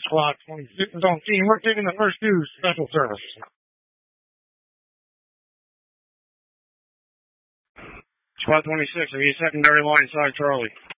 Squad 26 is on scene. We're taking the first two special services. Squad 26, are you secondary line side Charlie?